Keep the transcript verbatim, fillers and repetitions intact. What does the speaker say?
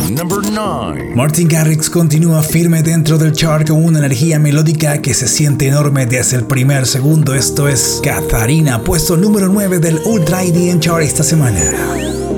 number nine. Martin Garrix continúa firme dentro del chart con una energía melódica que se siente enorme desde el primer segundo. Esto es Katharina, puesto número nueve del Ultra E D M Chart esta semana.